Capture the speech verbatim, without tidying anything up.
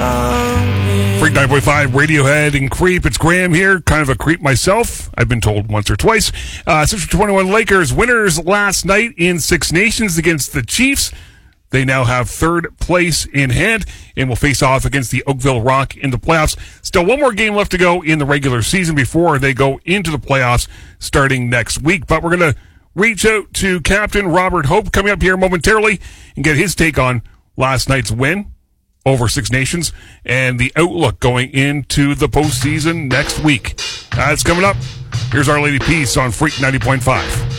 Freak nine point five, Radiohead and Creep. It's Graham here, kind of a creep myself. I've been told once or twice. Uh, six twenty-one Lakers winners last night in Six Nations against the Chiefs. They now have third place in hand and will face off against the Oakville Rock in the playoffs. Still one more game left to go in the regular season before they go into the playoffs starting next week. But we're going to reach out to Captain Robert Hope coming up here momentarily and get his take on last night's win over Six Nations and the outlook going into the postseason next week. That's coming up. Here's Our Lady Peace on Freak ninety point five.